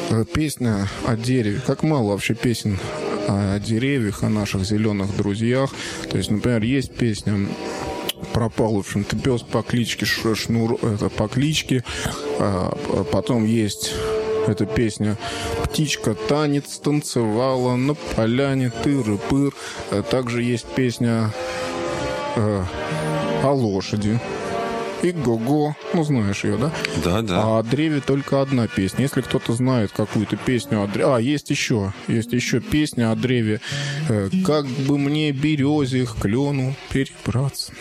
Песня о дереве. Как мало вообще песен о деревьях, о наших зеленых друзьях. То есть, например, есть песня пропал, в общем-то, пес по кличке Шнур, это по кличке. Потом есть эта песня «Птичка танец танцевала на поляне тыры-пыр». Также есть песня о лошади. И го-го, ну знаешь ее, да? Да, да. А о древе только одна песня. Если кто-то знает какую-то песню о древе... есть еще песня о древе. «Как бы мне березе к клену перебраться».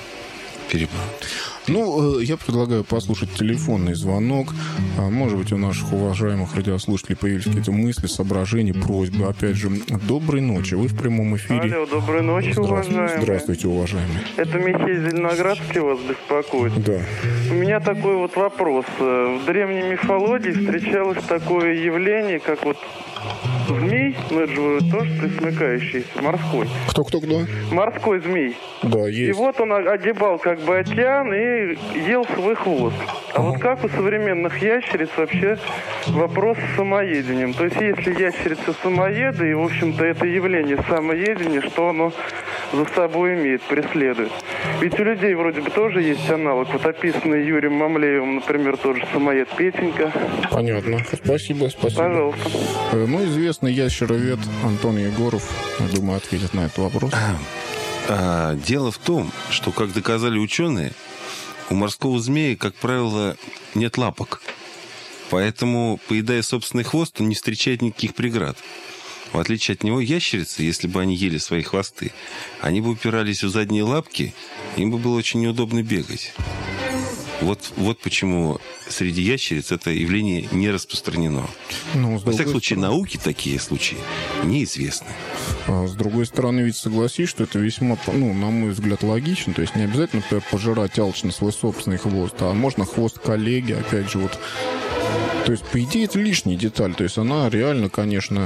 Ну, я предлагаю послушать телефонный звонок. Может быть, у наших уважаемых радиослушателей появились какие-то мысли, соображения, просьбы. Опять же, доброй ночи. Вы в прямом эфире. Алло, доброй ночи, уважаемые. Здравствуйте, уважаемые. Это Михей Зеленоградский вас беспокоит. Да. У меня такой вот вопрос. В древней мифологии встречалось такое явление, как вот змей, ну это же тоже пресмыкающийся, морской. Кто? Морской змей. Да, есть. И вот он огибал как бы океан и ел свой хвост. А вот как у современных ящериц вообще вопрос с самоедением? То есть если ящерицы самоеды, и в общем-то это явление самоедения, что оно за собой имеет, преследует? Ведь у людей вроде бы тоже есть аналог. Вот описанный Юрием Мамлеевым, например, тоже самоед Петенька. Понятно. Спасибо. Пожалуйста. Ну, известный ящеровед Антон Егоров, я думаю, ответит на этот вопрос. Дело в том, что, как доказали ученые, у морского змея, как правило, нет лапок. Поэтому, поедая собственный хвост, он не встречает никаких преград. В отличие от него, ящерицы, если бы они ели свои хвосты, они бы упирались в задние лапки, им бы было очень неудобно бегать. Вот почему среди ящериц это явление не распространено. Во всяком случае, науке такие случаи неизвестны. С другой стороны, ведь согласись, что это весьма, на мой взгляд, логично. То есть не обязательно, например, пожирать алчно свой собственный хвост, а можно хвост коллеги, опять же, вот. То есть, по идее, это лишняя деталь. То есть она реально, конечно,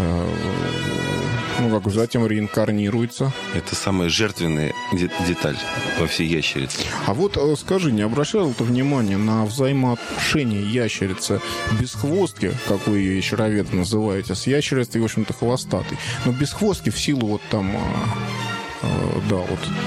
затем реинкарнируется. Это самая жертвенная деталь во всей ящерице. А вот скажи, не обращал ты внимания на взаимоотношения ящерицы бесхвостки, как вы ее ящеровед называете, с ящерицей, в общем-то, хвостатой. Но бесхвостки в силу вот там...